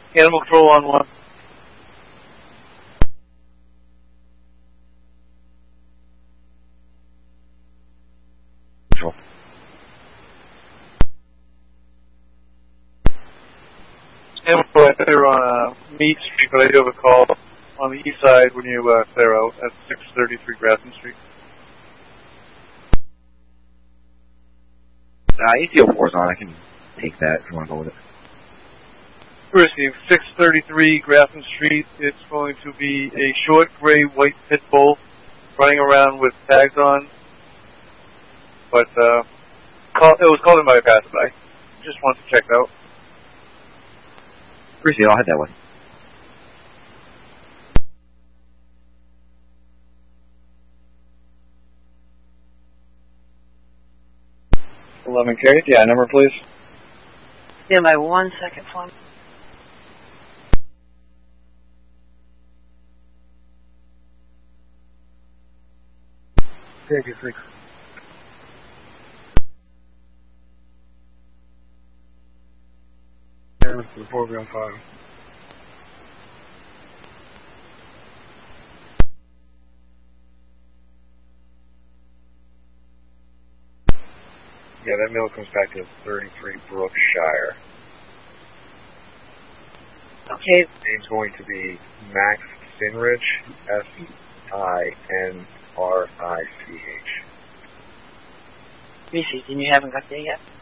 Animal control on 1. Control. Animal control, I clear on Mead Street, but I do have a call on the east side when you clear out at 633 Grafton Street. ECO4 is on. I can take that if you want to go with it. Received 633 Grafton Street. It's going to be a short gray white pit bull running around with tags on. But it was called in by a passerby. Just wanted to check it out. Appreciate it. I'll head that way. Carried. Yeah, number please. Stand by 1 second for me. Thank you, 6. Yeah, the foreground 5. Yeah, that mill comes back to 33 Brookshire. Okay. Name's going to be Max Sinrich, Sinrich. Reese, and you haven't got there yet?